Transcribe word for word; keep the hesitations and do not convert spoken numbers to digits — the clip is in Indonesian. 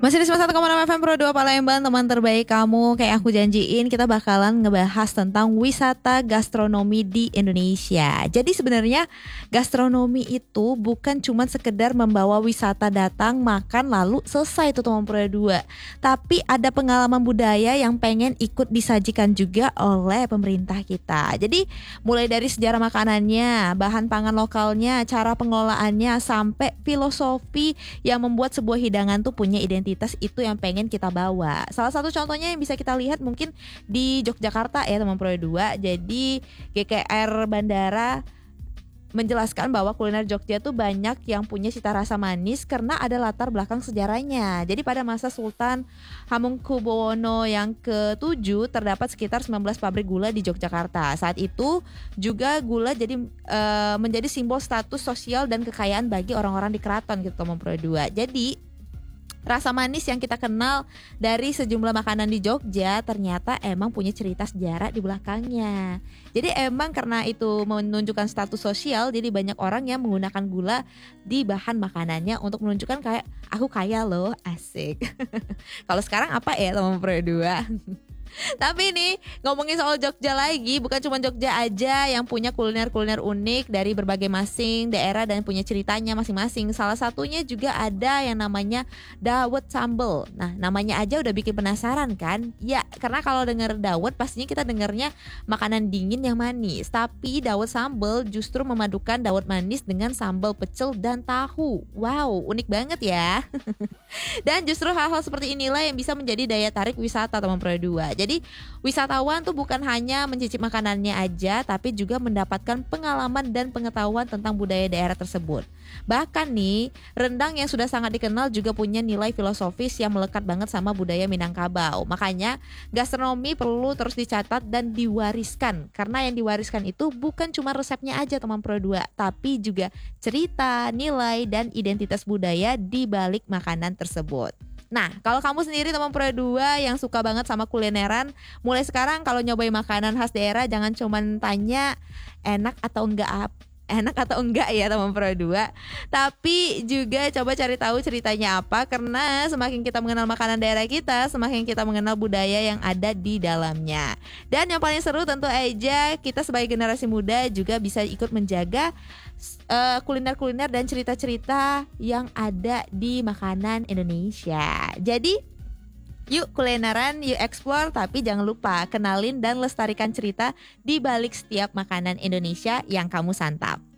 Masih di sembilan puluh satu koma enam F M Pro dua Palembang, teman terbaik kamu. Kayak aku janjiin, kita bakalan ngebahas tentang wisata gastronomi di Indonesia. Jadi sebenarnya gastronomi itu bukan cuma sekedar membawa wisata datang, makan lalu selesai tuh teman Pro dua. Tapi ada pengalaman budaya yang pengen ikut disajikan juga oleh pemerintah kita. Jadi mulai dari sejarah makanannya, bahan pangan lokalnya, cara pengelolaannya, sampai filosofi yang membuat sebuah hidangan tuh punya identitas, itu yang pengen kita bawa. Salah satu contohnya yang bisa kita lihat mungkin di Yogyakarta ya teman Pro dua. Jadi G K R Bandara menjelaskan bahwa kuliner Jogja tuh banyak yang punya cita rasa manis karena ada latar belakang sejarahnya. Jadi pada masa Sultan Hamengkubuwono yang ketujuh terdapat sekitar sembilan belas pabrik gula di Yogyakarta. Saat itu juga gula jadi e, menjadi simbol status sosial dan kekayaan bagi orang-orang di keraton gitu teman Pro dua. Jadi rasa manis yang kita kenal dari sejumlah makanan di Jogja ternyata emang punya cerita sejarah di belakangnya. Jadi emang karena itu menunjukkan status sosial, jadi banyak orang yang menggunakan gula di bahan makanannya untuk menunjukkan kayak aku kaya loh, asik. Kalau sekarang apa ya teman Pro dua? Tapi nih ngomongin soal Jogja lagi, bukan cuma Jogja aja yang punya kuliner-kuliner unik dari berbagai masing daerah dan punya ceritanya masing-masing. Salah satunya juga ada yang namanya dawet sambal. Nah namanya aja udah bikin penasaran kan? Ya karena kalau denger dawet pastinya kita dengernya makanan dingin yang manis. Tapi dawet sambal justru memadukan dawet manis dengan sambal pecel dan tahu. Wow, unik banget ya. Dan justru hal-hal seperti inilah yang bisa menjadi daya tarik wisata teman Pro dua. Jadi wisatawan tuh bukan hanya mencicip makanannya aja, tapi juga mendapatkan pengalaman dan pengetahuan tentang budaya daerah tersebut. Bahkan nih, rendang yang sudah sangat dikenal juga punya nilai filosofis yang melekat banget sama budaya Minangkabau. Makanya gastronomi perlu terus dicatat dan diwariskan. Karena yang diwariskan itu bukan cuma resepnya aja teman Pro dua, tapi juga cerita, nilai, dan identitas budaya di balik makanan tersebut. Nah, kalau kamu sendiri teman Pro dua yang suka banget sama kulineran, mulai sekarang kalau nyobain makanan khas daerah jangan cuman tanya enak atau enggak apa enak atau enggak ya teman Pro dua, tapi juga coba cari tahu ceritanya apa, karena semakin kita mengenal makanan daerah kita, semakin kita mengenal budaya yang ada di dalamnya. Dan yang paling seru tentu aja kita sebagai generasi muda juga bisa ikut menjaga uh, kuliner-kuliner dan cerita-cerita yang ada di makanan Indonesia. Jadi yuk kulineran, yuk explore, tapi jangan lupa kenalin dan lestarikan cerita di balik setiap makanan Indonesia yang kamu santap.